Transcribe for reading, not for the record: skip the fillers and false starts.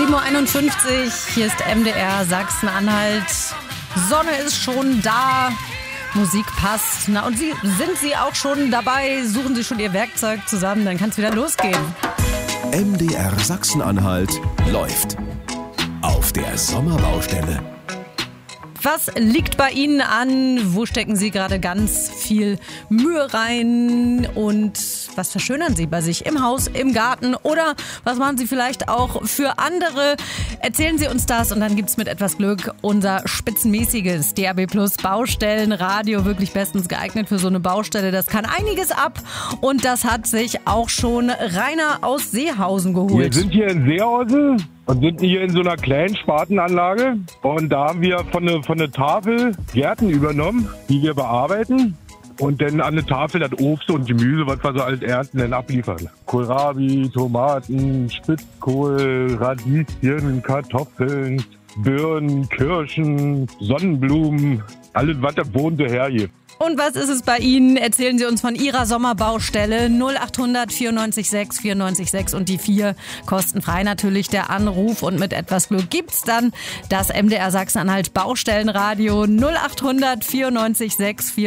7.51 Uhr, hier ist MDR Sachsen-Anhalt. Sonne ist schon da, Musik passt. Na, und sind Sie auch schon dabei? Suchen Sie schon Ihr Werkzeug zusammen, dann kann es wieder losgehen. MDR Sachsen-Anhalt läuft auf der Sommerbaustelle. Was liegt bei Ihnen an? Wo stecken Sie gerade ganz viel Mühe rein? Und was verschönern Sie bei sich im Haus, im Garten? Oder was machen Sie vielleicht auch für andere? Erzählen Sie uns das und dann gibt's mit etwas Glück unser spitzenmäßiges DAB+ Baustellenradio. Wirklich bestens geeignet für so eine Baustelle. Das kann einiges ab und das hat sich auch schon Rainer aus Seehausen geholt. Wir sind hier in Seehausen und sind hier in so einer kleinen Spartenanlage. Und da haben wir von der Tafel Gärten übernommen, die wir bearbeiten. Und dann an der Tafel das Obst und Gemüse, was wir so als Ernten dann abliefern. Kohlrabi, Tomaten, Spitzkohl, Radieschen, Kartoffeln, Birnen, Kirschen, Sonnenblumen. Alles, was der Boden so hergibt. Und was ist es bei Ihnen? Erzählen Sie uns von Ihrer Sommerbaustelle. 0800 94 6 94 6 und die 4 kostenfrei natürlich der Anruf. Und mit etwas Glück gibt's dann das MDR Sachsen-Anhalt Baustellenradio 0800 94 6 94